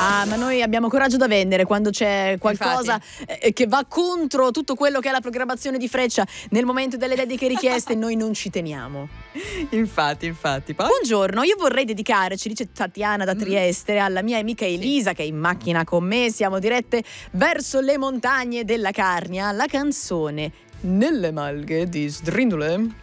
Ah, ma noi abbiamo coraggio da vendere quando c'è qualcosa che va contro tutto quello che è la programmazione di Freccia. Nel momento delle dediche richieste noi non ci teniamo. Infatti. Poi? Buongiorno, io vorrei dedicare, ci dice Tatiana da Trieste, alla mia amica Elisa che è in macchina con me. Siamo dirette verso le montagne della Carnia, la canzone Nelle Malghe di Sdrindule.